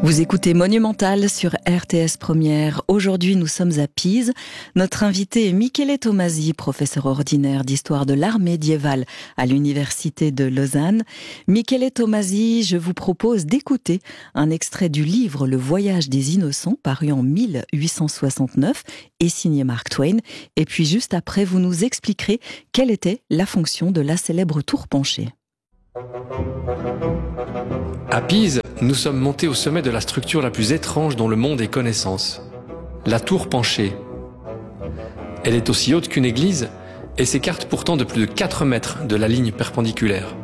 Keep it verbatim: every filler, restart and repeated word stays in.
Vous écoutez Monumental sur R T S Première. Aujourd'hui, nous sommes à Pise. Notre invité est Michele Tomasi, professeur ordinaire d'histoire de l'art médiéval à l'université de Lausanne. Michele Tomasi, je vous propose d'écouter un extrait du livre Le Voyage des Innocents, paru en mille huit cent soixante-neuf et signé Mark Twain. Et puis juste après, vous nous expliquerez quelle était la fonction de la célèbre tour penchée. À Pise, nous sommes montés au sommet de la structure la plus étrange dont le monde ait connaissance, la tour penchée. Elle est aussi haute qu'une église et s'écarte pourtant de plus de quatre mètres de la ligne perpendiculaire.